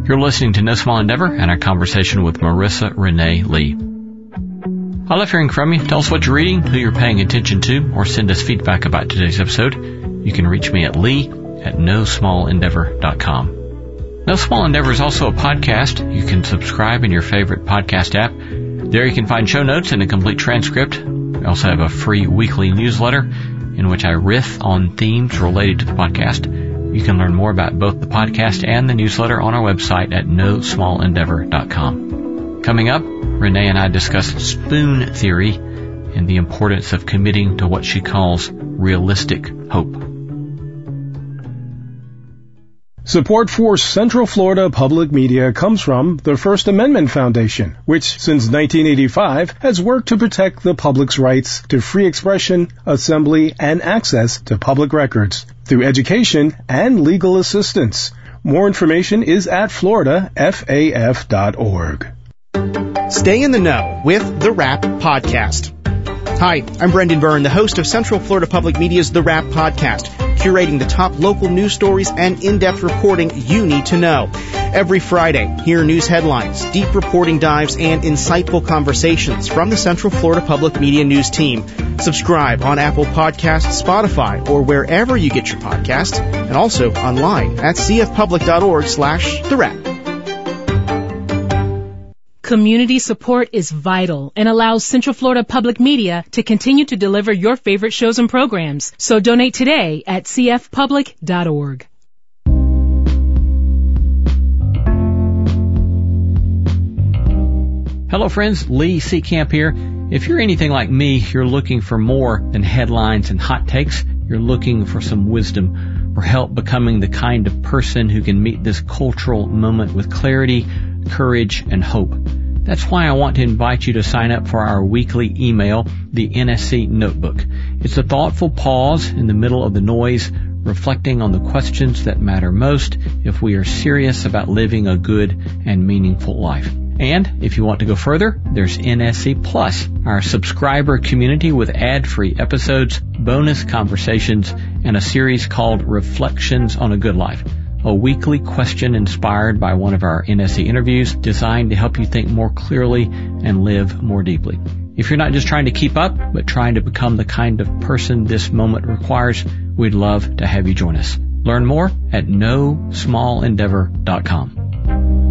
You're listening to No Small Endeavor and our conversation with Marissa Renee Lee. I love hearing from you. Tell us what you're reading, who you're paying attention to, or send us feedback about today's episode. You can reach me at lee@nosmallendeavor.com. No Small Endeavor is also a podcast. You can subscribe in your favorite podcast app. There you can find show notes and a complete transcript. We also have a free weekly newsletter in which I riff on themes related to the podcast. You can learn more about both the podcast and the newsletter on our website at nosmallendeavor.com. Coming up, Renee and I discuss spoon theory and the importance of committing to what she calls realistic hope. Support for Central Florida Public Media comes from the First Amendment Foundation, which since 1985 has worked to protect the public's rights to free expression, assembly, and access to public records through education and legal assistance. More information is at floridafaf.org. Stay in the know with The Wrap Podcast. Hi, I'm Brendan Byrne, the host of Central Florida Public Media's The Wrap Podcast, curating the top local news stories and in-depth reporting you need to know. Every Friday, hear news headlines, deep reporting dives, and insightful conversations from the Central Florida Public Media News team. Subscribe on Apple Podcasts, Spotify, or wherever you get your podcasts, and also online at cfpublic.org/The Wrap. Community support is vital and allows Central Florida Public Media to continue to deliver your favorite shows and programs. So donate today at cfpublic.org. Hello friends, Lee Seacamp here. If you're anything like me, you're looking for more than headlines and hot takes. You're looking for some wisdom or help becoming the kind of person who can meet this cultural moment with clarity, courage, and hope. That's why I want to invite you to sign up for our weekly email, the NSC Notebook. It's a thoughtful pause in the middle of the noise, reflecting on the questions that matter most if we are serious about living a good and meaningful life. And if you want to go further, there's NSC Plus, our subscriber community with ad-free episodes, bonus conversations, and a series called Reflections on a Good Life, a weekly question inspired by one of our NSC interviews designed to help you think more clearly and live more deeply. If you're not just trying to keep up, but trying to become the kind of person this moment requires, we'd love to have you join us. Learn more at nosmallendeavor.com.